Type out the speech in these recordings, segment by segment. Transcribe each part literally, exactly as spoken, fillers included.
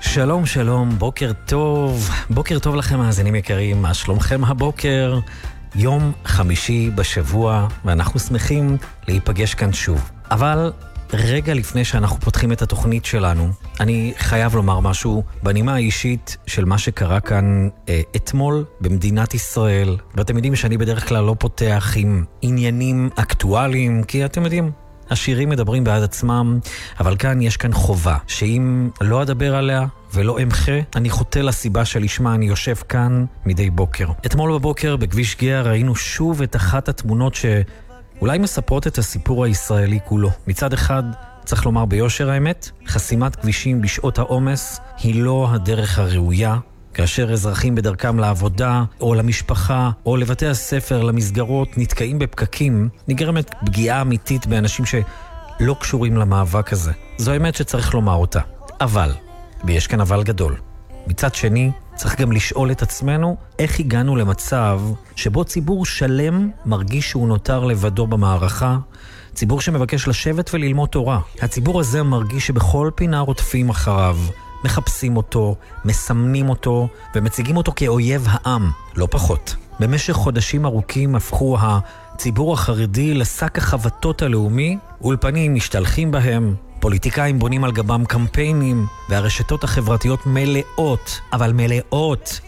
שלום שלום, בוקר טוב, בוקר טוב לכם מאזינים יקרים, מה שלומכם הבוקר? יום חמישי בשבוע ואנחנו שמחים להיפגש כאן שוב. אבל רגע לפני שאנחנו פותחים את התוכנית שלנו, אני חייב לומר משהו בנימה האישית של מה שקרה כאן אה, אתמול במדינת ישראל. ואתם יודעים שאני בדרך כלל לא פותח עם עניינים אקטואליים, כי אתם יודעים, השירים מדברים בעד עצמם, אבל כאן יש כאן חובה, שאם לא אדבר עליה ולא אמחה, אני חוטא לסיבה שלשמה אני יושב כאן מדי בוקר. אתמול בבוקר בכביש גאה ראינו שוב את אחת התמונות שאולי מספרות את הסיפור הישראלי כולו. מצד אחד, צריך לומר ביושר האמת, חסימת כבישים בשעות העומס היא לא הדרך הראויה, כאשר אזרחים בדרכם לעבודה, או למשפחה, או לבתי הספר, למסגרות, נתקעים בפקקים, נגרמת פגיעה אמיתית באנשים שלא קשורים למאבק הזה. זו האמת שצריך לומר אותה. אבל, ויש כאן אבל גדול, מצד שני, צריך גם לשאול את עצמנו איך הגענו למצב שבו ציבור שלם מרגיש שהוא נותר לבדו במערכה, ציבור שמבקש לשבת וללמוד תורה. הציבור הזה מרגיש שבכל פינה רודפים אחריו, מחפשים אותו, מסמנים אותו ומציגים אותו כאויב העם, לא פחות. במשך חודשים ארוכים הפכו הציבור החרדי לשק החבטות הלאומי, אולפנים משתלחים בהם, פוליטיקאים בונים על גבם קמפיינים, והרשתות החברתיות מלאות, אבל מלאות,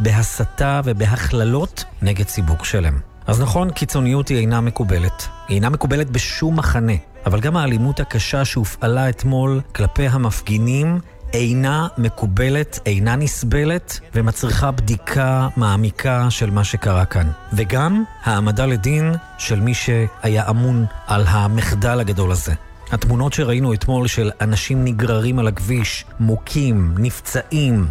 בהסתה ובהכללות נגד ציבור שלם. אז נכון, קיצוניות היא אינה מקובלת. היא אינה מקובלת בשום מחנה, אבל גם האלימות הקשה שהופעלה אתמול כלפי המפגינים אינה מקובלת, אינה נסבלת, ומצריכה בדיקה מעמיקה של מה שקרה כאן. וגם העמדה לדין של מי שהיה אמון על המחדל הגדול הזה. התמונות שראינו אתמול של אנשים נגררים על הכביש, מוכים, נפצעים,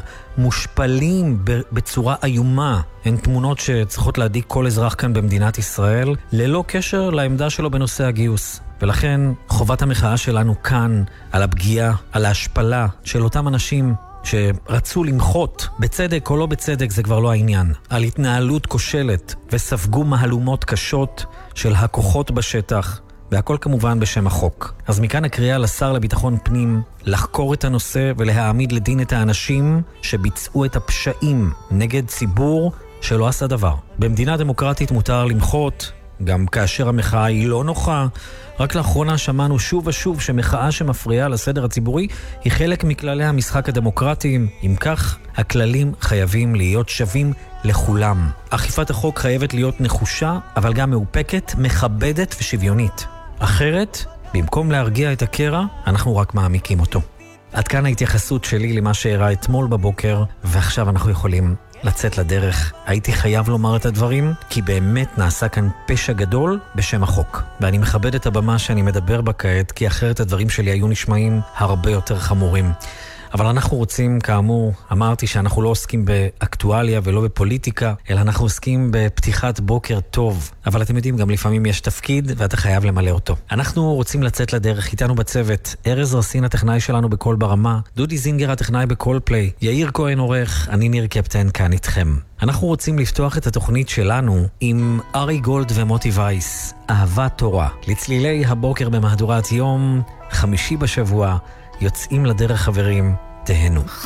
מושפלים בצורה איומה, הן תמונות שצריכות להדאיג כל אזרח כאן במדינת ישראל, ללא קשר לעמדה שלו בנושא הגיוס. ולכן חובת המחאה שלנו כאן על הפגיעה, על ההשפלה של אותם אנשים שרצו למחות, בצדק או לא בצדק זה כבר לא העניין, על התנהלות כושלת וספגו מהלומות קשות של הכוחות בשטח, והכל כמובן בשם החוק. אז מכאן הקריאה לשר לביטחון פנים לחקור את הנושא ולהעמיד לדין את האנשים שביצעו את הפשעים נגד ציבור שלא עשה דבר. במדינה דמוקרטית מותר למחות, גם כאשר המחאה היא לא נוחה. רק לאחרונה שמענו שוב ושוב שמחאה שמפריעה לסדר הציבורי היא חלק מכללי המשחק הדמוקרטיים. אם כך, הכללים חייבים להיות שווים לכולם. אכיפת החוק חייבת להיות נחושה, אבל גם מאופקת, מכבדת ושוויונית. אחרת, במקום להרגיע את הקרע, אנחנו רק מעמיקים אותו. עד כאן ההתייחסות שלי למה שהראה אתמול בבוקר, ועכשיו אנחנו יכולים לצאת לדרך. הייתי חייב לומר את הדברים, כי באמת נעשה כאן פשע גדול בשם החוק. ואני מכבד את הבמה שאני מדבר בה כעת, כי אחרת הדברים שלי היו נשמעים הרבה יותר חמורים. אבל אנחנו רוצים, כאמור, אמרתי שאנחנו לא עוסקים באקטואליה ולא בפוליטיקה, אלא אנחנו עוסקים בפתיחת בוקר טוב. אבל אתם יודעים, גם לפעמים יש תפקיד ואתה חייב למלא אותו. אנחנו רוצים לצאת לדרך, איתנו בצוות, ארז רסין הטכנאי שלנו בכל ברמה, דודי זינגר הטכנאי בכל פליי, יאיר כהן עורך, אני ניר קפטן כאן איתכם. אנחנו רוצים לפתוח את התוכנית שלנו עם ארי גולד ומוטי וייס, אהבת תורה. לצלילי הבוקר במהדורת יום חמישי בשבוע, יוצאים לדרך חברים, תהנו.